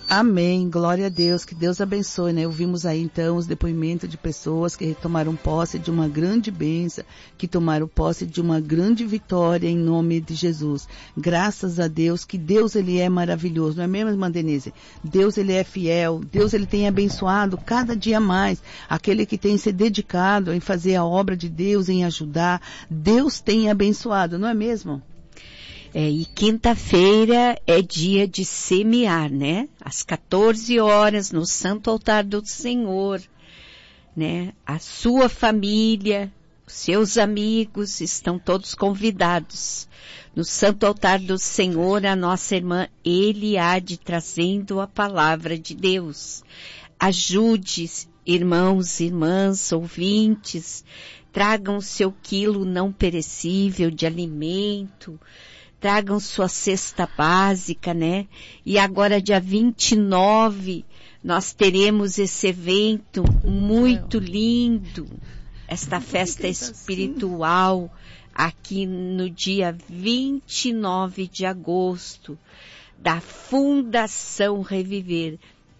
Amém, glória a Deus, que Deus abençoe, né? Ouvimos aí então os depoimentos de pessoas que tomaram posse de uma grande bênção, que tomaram posse de uma grande vitória em nome de Jesus. Graças a Deus, que Deus ele é maravilhoso, não é mesmo, irmã Denise? Deus ele é fiel, Deus ele tem abençoado cada dia mais aquele que tem se dedicado em fazer a obra de Deus, em ajudar. Deus tem abençoado, não é mesmo? E quinta-feira é dia de semear, né? Às 14 horas no Santo Altar do Senhor, né? A sua família, os seus amigos estão todos convidados. No Santo Altar do Senhor, a nossa irmã Eliade trazendo a palavra de Deus. Ajude, irmãos, irmãs, ouvintes, tragam o seu quilo não perecível de alimento, tragam sua cesta básica, né? E agora, dia 29, nós teremos esse evento muito lindo, esta festa espiritual, aqui no dia 29 de agosto, da Fundação Reviver.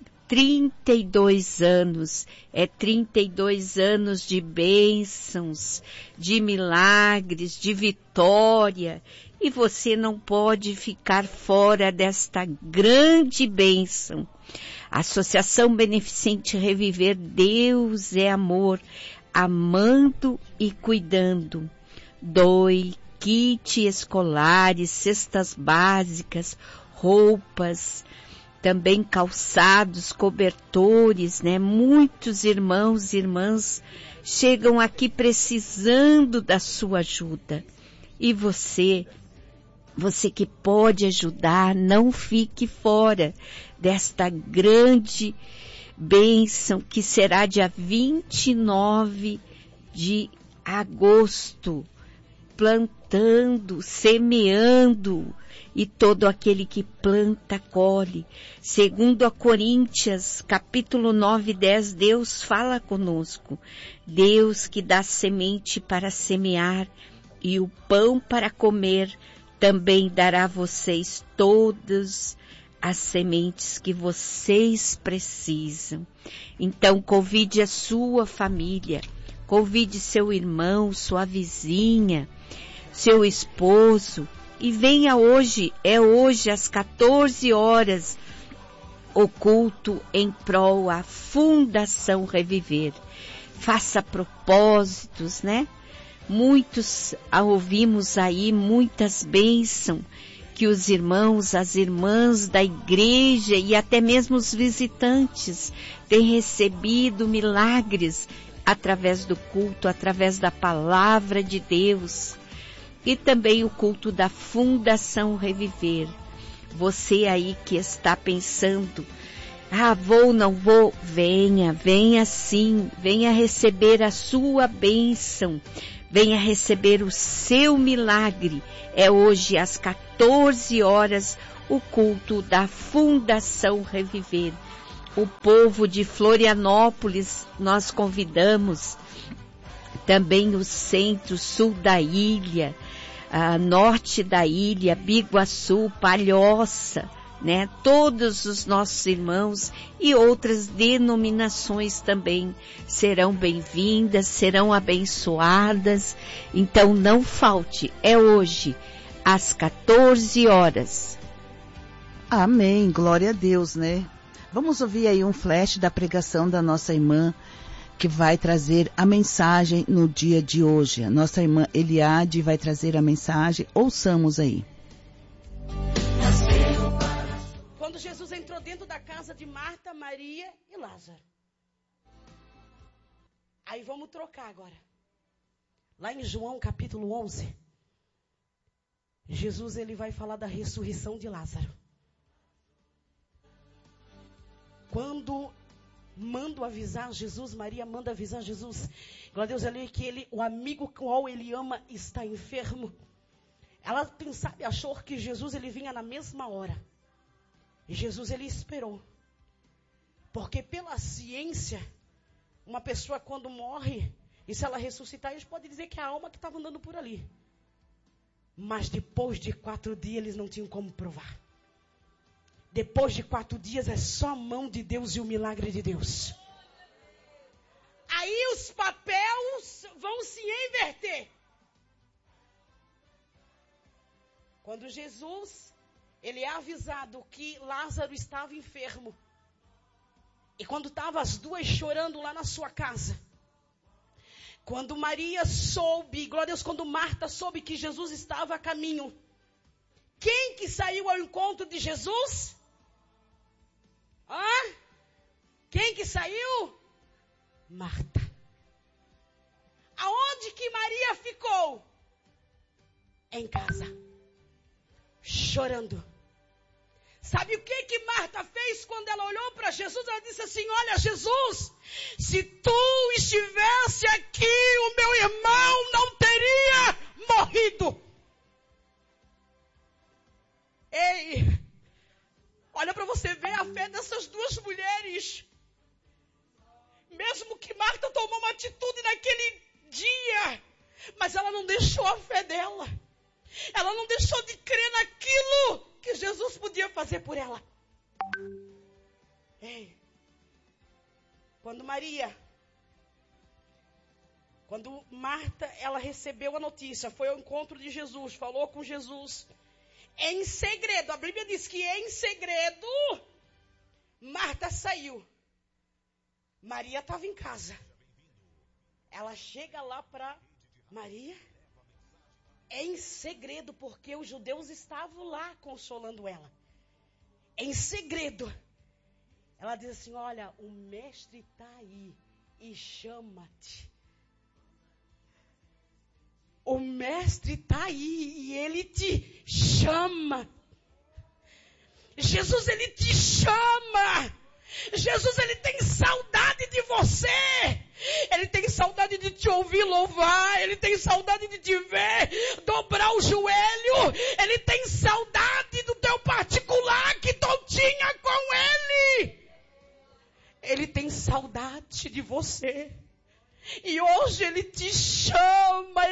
32 anos, 32 anos de bênçãos, de milagres, de vitória, e você não pode ficar fora desta grande bênção. A Associação Beneficente Reviver, Deus é amor, amando e cuidando. Doe kit escolares, cestas básicas, roupas, também calçados, cobertores, né? Muitos irmãos e irmãs chegam aqui precisando da sua ajuda. E você que pode ajudar, não fique fora desta grande bênção que será dia 29 de agosto, plantando, semeando, e todo aquele que planta, colhe. Segundo a Coríntios, capítulo 9, 10, Deus fala conosco. Deus que dá semente para semear e o pão para comer, também dará a vocês todas as sementes que vocês precisam. Então, convide a sua família, convide seu irmão, sua vizinha, seu esposo, e venha hoje, hoje às 14 horas, o culto em prol à Fundação Reviver. Faça propósitos, né? Muitos, ouvimos aí muitas bênçãos que os irmãos, as irmãs da igreja e até mesmo os visitantes têm recebido milagres através do culto, através da palavra de Deus. E também o culto da Fundação Reviver. Você aí que está pensando, vou, não vou, venha sim, venha receber a sua bênção, venha receber o seu milagre. É hoje às 14 horas o culto da Fundação Reviver. O povo de Florianópolis nós convidamos, também o centro, sul da ilha, norte da ilha, Biguaçu, Palhoça, né? Todos os nossos irmãos e outras denominações também serão bem-vindas, serão abençoadas. Então não falte, é hoje, às 14 horas. Amém, glória a Deus, né? Vamos ouvir aí um flash da pregação da nossa irmã, que vai trazer a mensagem no dia de hoje. A nossa irmã Eliade vai trazer a mensagem. Ouçamos aí. Quando Jesus entrou dentro da casa de Marta, Maria e Lázaro. Aí vamos trocar agora. Lá em João capítulo 11, Jesus ele vai falar da ressurreição de Lázaro. Quando mando avisar Jesus, Maria manda avisar Jesus, glória a Deus, ali que o amigo com qual ele ama está enfermo. Ela pensava e achou que Jesus ele vinha na mesma hora. E Jesus ele esperou. Porque pela ciência, uma pessoa quando morre, e se ela ressuscitar, eles podem dizer que é a alma que estava andando por ali. Mas depois de 4 dias, eles não tinham como provar. Depois de 4 dias é só a mão de Deus e o milagre de Deus. Aí os papéis vão se inverter. Quando Jesus, ele é avisado que Lázaro estava enfermo. E quando estavam as duas chorando lá na sua casa. Quando Maria soube, glória a Deus, quando Marta soube que Jesus estava a caminho. Quem que saiu ao encontro de Jesus? Quem que saiu? Marta. Aonde que Maria ficou? Em casa. Chorando. Sabe o que Marta fez quando ela olhou para Jesus? Ela disse assim, olha Jesus, se tu estivesse aqui, o meu irmão não teria morrido. Ei, olha para você ver a fé dessas duas mulheres. Mesmo que Marta tomou uma atitude naquele dia, mas ela não deixou a fé dela. Ela não deixou de crer naquilo que Jesus podia fazer por ela. Ei, quando Marta, ela recebeu a notícia, foi ao encontro de Jesus, falou com Jesus. Em segredo, a Bíblia diz que em segredo, Marta saiu. Maria estava em casa. Ela chega lá para Maria, em segredo, porque os judeus estavam lá consolando ela. Em segredo. Ela diz assim, olha, o mestre está aí e chama-te. O mestre está aí e ele te chama. Jesus, ele te chama. Jesus, ele tem saudade de você. Ele tem saudade de te ouvir louvar. Ele tem saudade de te ver dobrar o joelho. Ele tem saudade do teu particular que tu tinha com ele. Ele tem saudade de você. E hoje ele te chama,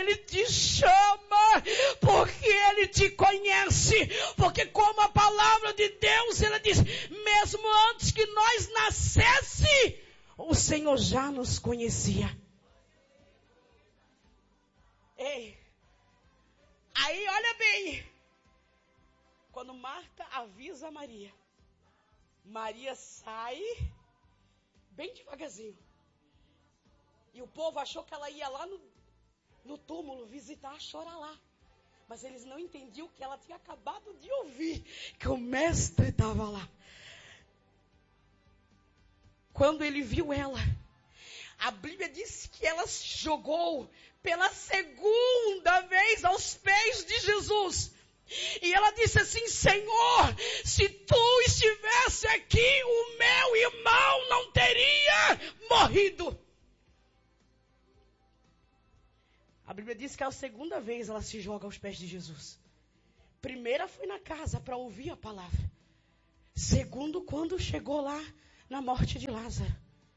porque ele te conhece, porque como a palavra de Deus, ela diz, mesmo antes que nós nascesse, o Senhor já nos conhecia. Ei, aí olha bem, quando Marta avisa Maria, Maria sai bem devagarzinho. E o povo achou que ela ia lá no túmulo visitar, chorar lá. Mas eles não entendiam que ela tinha acabado de ouvir, que o mestre estava lá. Quando ele viu ela, a Bíblia diz que ela jogou pela segunda vez aos pés de Jesus. E ela disse assim, Senhor, se tu estivesse aqui, o meu irmão não teria morrido. A Bíblia diz que a segunda vez ela se joga aos pés de Jesus. Primeira foi na casa para ouvir a palavra. Segundo, quando chegou lá na morte de Lázaro.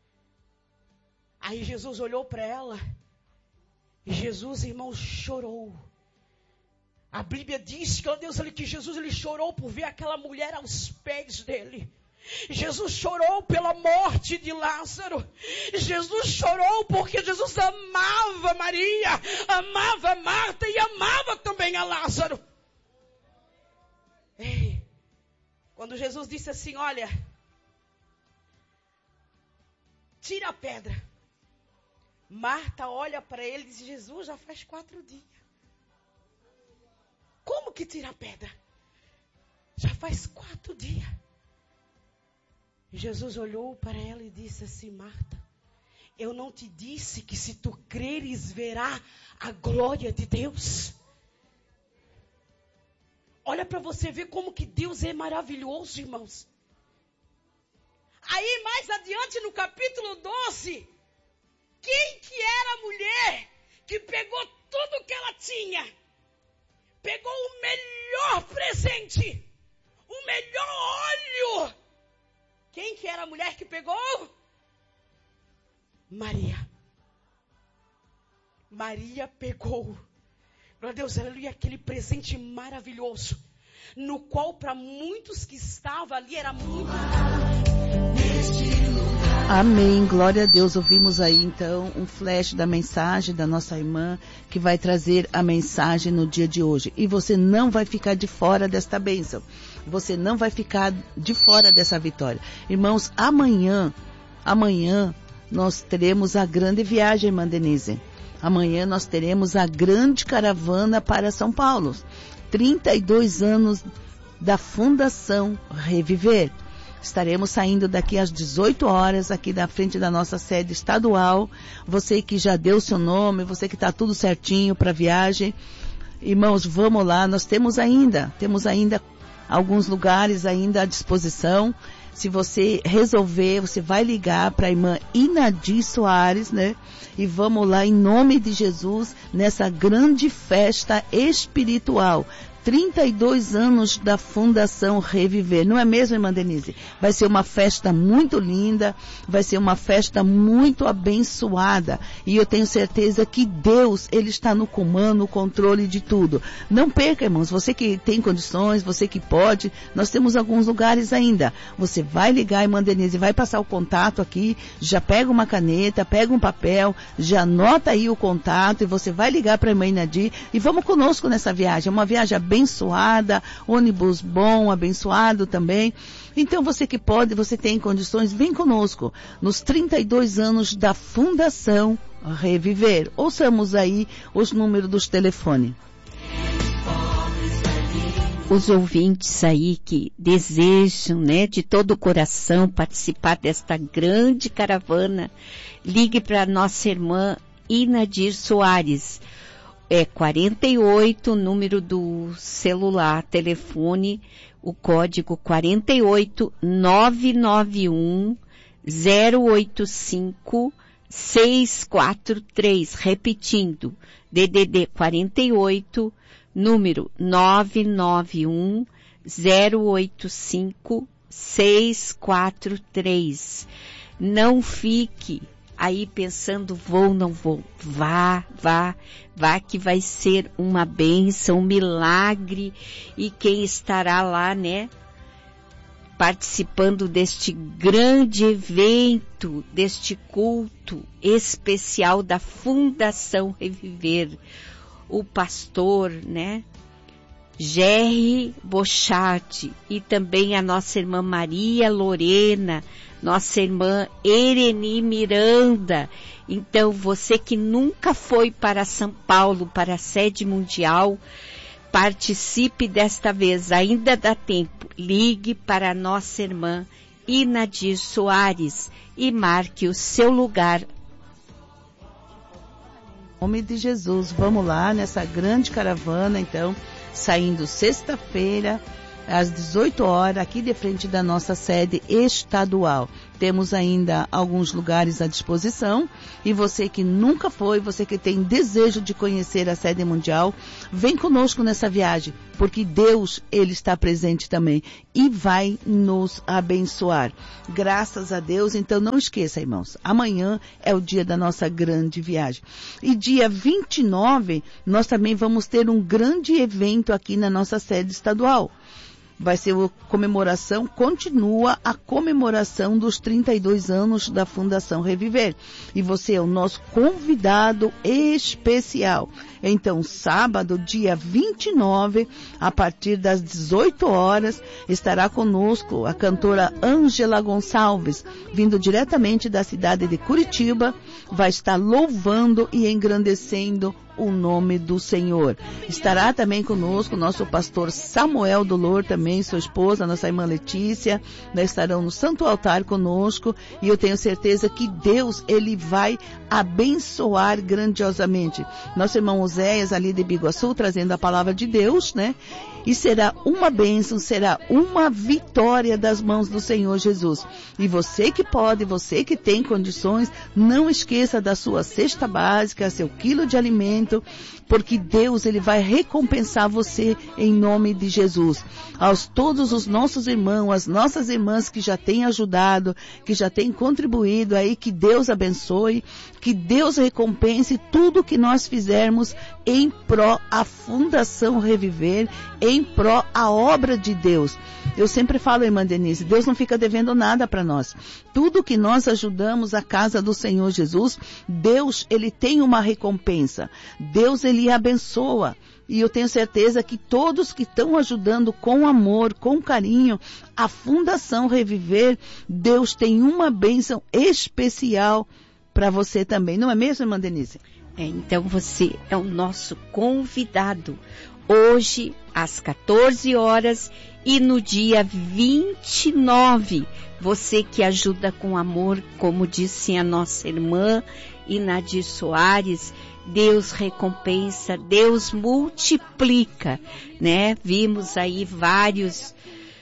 Aí Jesus olhou para ela. E Jesus, irmão, chorou. A Bíblia diz que, ó Deus, que Jesus ele chorou por ver aquela mulher aos pés dele. Jesus chorou pela morte de Lázaro. Jesus chorou porque Jesus amava Maria, amava Marta e amava também a Lázaro. Ei, quando Jesus disse assim, olha, tira a pedra. Marta olha para ele e diz, Jesus, já faz 4 dias. Como que tira a pedra? Já faz 4 dias. Jesus olhou para ela e disse assim, Marta, eu não te disse que se tu creres verá a glória de Deus? Olha para você ver como que Deus é maravilhoso, irmãos. Aí mais adiante no capítulo 12, quem que era a mulher que pegou tudo que ela tinha? Pegou o melhor presente, o melhor óleo. Quem que era a mulher que pegou? Maria. Maria pegou. Glória a Deus, aleluia, aquele presente maravilhoso. no qual para muitos que estavam ali era muito... Amém, glória a Deus. Ouvimos aí então um flash da mensagem da nossa irmã que vai trazer a mensagem no dia de hoje. E você não vai ficar de fora desta bênção. Você não vai ficar de fora dessa vitória. Irmãos, amanhã nós teremos a grande viagem, irmã Denise. Amanhã nós teremos a grande caravana para São Paulo. 32 anos da Fundação Reviver. Estaremos saindo daqui às 18 horas, aqui da frente da nossa sede estadual. Você que já deu seu nome, você que está tudo certinho para a viagem. Irmãos, vamos lá, nós temos ainda alguns lugares ainda à disposição. Se você resolver, você vai ligar para a irmã Inadir Soares, né? E vamos lá em nome de Jesus, nessa grande festa espiritual. 32 anos da Fundação Reviver. Não é mesmo, irmã Denise? Vai ser uma festa muito linda, vai ser uma festa muito abençoada. E eu tenho certeza que Deus, Ele está no comando, no controle de tudo. Não perca, irmãos, você que tem condições, você que pode, nós temos alguns lugares ainda. Você vai ligar, irmã Denise, vai passar o contato aqui, já pega uma caneta, pega um papel, já anota aí o contato e você vai ligar para a irmã Inadir e vamos conosco nessa viagem. É uma viagem abençoada, ônibus bom, abençoado também. Então você que pode, você tem condições, vem conosco nos 32 anos da Fundação Reviver. Ouçamos aí os números dos telefones. Os ouvintes aí que desejam, né, de todo o coração participar desta grande caravana, ligue para nossa irmã Inadir Soares. É 48, número do celular, telefone, o código 48 991 085 643. Repetindo, DDD 48, número 991 085 643. Não fique aí pensando, vou, não vou. Vá, que vai ser uma bênção, um milagre. E quem estará lá, né, participando deste grande evento, deste culto especial da Fundação Reviver, o pastor, né, Jerry Bochart, e também a nossa irmã Maria Lorena, nossa irmã Ereni Miranda. Então, você que nunca foi para São Paulo, para a sede mundial, participe desta vez, ainda dá tempo. Ligue para a nossa irmã Inadir Soares e marque o seu lugar. Em nome de Jesus, vamos lá nessa grande caravana, então, saindo sexta-feira, às 18 horas, aqui de frente da nossa sede estadual. Temos ainda alguns lugares à disposição, e você que nunca foi, você que tem desejo de conhecer a sede mundial, vem conosco nessa viagem, porque Deus, Ele está presente também, e vai nos abençoar. Graças a Deus. Então não esqueça, irmãos, amanhã é o dia da nossa grande viagem. E dia 29, nós também vamos ter um grande evento aqui na nossa sede estadual. Vai ser a comemoração, continua a comemoração dos 32 anos da Fundação Reviver. E você é o nosso convidado especial. Então, sábado, dia 29, a partir das 18 horas, estará conosco a cantora Ângela Gonçalves, vindo diretamente da cidade de Curitiba, vai estar louvando e engrandecendo o nome do Senhor. Estará também conosco o nosso pastor Samuel Dolor, também sua esposa, nossa irmã Letícia, né, estarão no Santo Altar conosco, e eu tenho certeza que Deus, Ele vai abençoar grandiosamente. Nosso irmão Oséias, ali de Biguaçu, trazendo a palavra de Deus, né? E será uma bênção, será uma vitória das mãos do Senhor Jesus. E você que pode, você que tem condições, não esqueça da sua cesta básica, seu quilo de alimento, porque Deus, Ele vai recompensar você em nome de Jesus. Aos todos os nossos irmãos, as nossas irmãs que já têm ajudado, que já têm contribuído aí, que Deus abençoe, que Deus recompense tudo que nós fizermos em pró a Fundação Reviver, em pró a obra de Deus. Eu sempre falo, irmã Denise, Deus não fica devendo nada para nós. Tudo que nós ajudamos a casa do Senhor Jesus, Deus, Ele tem uma recompensa. Deus, Ele abençoa. E eu tenho certeza que todos que estão ajudando com amor, com carinho, a Fundação Reviver, Deus tem uma bênção especial para você também. Não é mesmo, irmã Denise? Então você é o nosso convidado. Hoje, às 14 horas e no dia 29, você que ajuda com amor, como disse a nossa irmã Inadir Soares, Deus recompensa, Deus multiplica, né? Vimos aí vários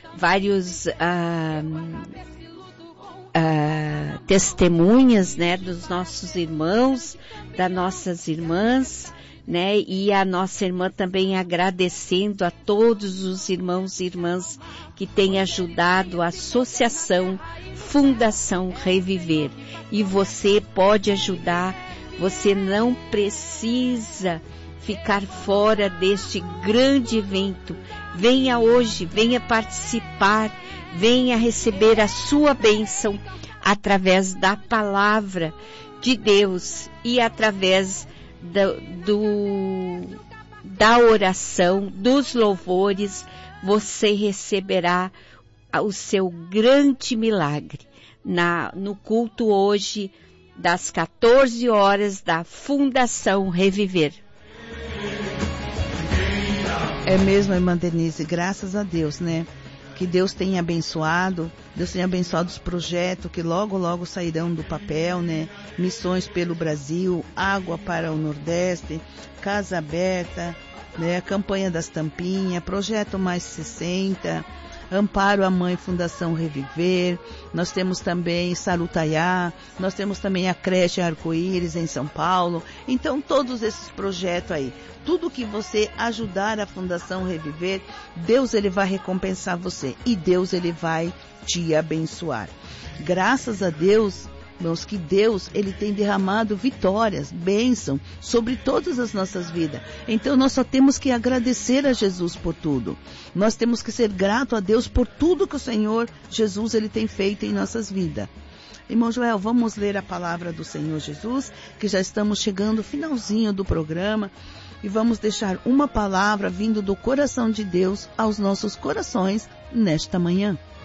testemunhas, né, dos nossos irmãos, das nossas irmãs, né, e a nossa irmã também agradecendo a todos os irmãos e irmãs que têm ajudado a Associação Fundação Reviver. E você pode ajudar, você não precisa ficar fora deste grande evento. Venha hoje, venha participar, venha receber a sua bênção através da palavra de Deus e através da oração, dos louvores. Você receberá o seu grande milagre no culto hoje das 14 horas da Fundação Reviver. É mesmo, irmã Denise, graças a Deus, né? Que Deus tenha abençoado os projetos que logo, logo sairão do papel, né? Missões pelo Brasil, Água para o Nordeste, Casa Aberta, né? Campanha das Tampinhas, Projeto Mais 60, Amparo à Mãe Fundação Reviver, nós temos também Sarutaiá, nós temos também a Creche Arco-Íris em São Paulo. Então todos esses projetos aí, tudo que você ajudar a Fundação Reviver, Deus ele vai recompensar você e Deus ele vai te abençoar. Graças a Deus, irmãos, que Deus ele tem derramado vitórias, bênção sobre todas as nossas vidas. Então nós só temos que agradecer a Jesus por tudo. Nós temos que ser grato a Deus por tudo que o Senhor Jesus ele tem feito em nossas vidas. Irmão Joel, vamos ler a palavra do Senhor Jesus, que já estamos chegando ao finalzinho do programa. E vamos deixar uma palavra vindo do coração de Deus aos nossos corações nesta manhã.